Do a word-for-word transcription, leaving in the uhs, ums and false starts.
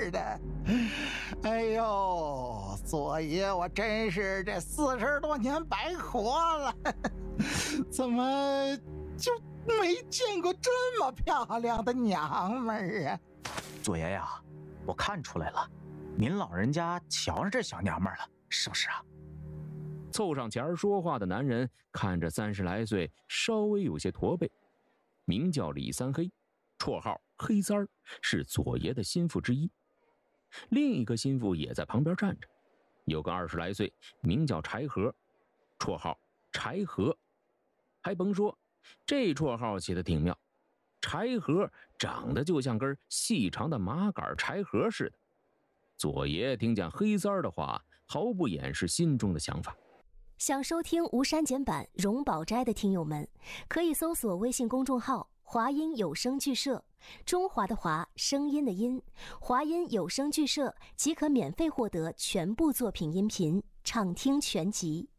儿的。哎呦，左爷，我真是这四十多年白活了，怎么就没见过这么漂亮的娘们儿啊？ 左爷呀，我看出来了，您老人家瞧上这小娘们儿了，是不是啊？ 凑上前说话的男人看着三十来岁，稍微有些驼背，名叫李三黑，绰号黑三儿，是左爷的心腹之一。另一个心腹也在旁边站着，有个二十来岁，名叫柴禾，绰号柴禾。还甭说，这绰号起得挺妙，柴禾长得就像根细长的麻杆柴禾似的。左爷听见黑三儿的话，毫不掩饰心中的想法。 想收听无删减版荣宝斋的听友们，可以搜索微信公众号华音有声剧社，中华的华，声音的音，华音有声剧社即可免费获得全部作品音频，畅听全集。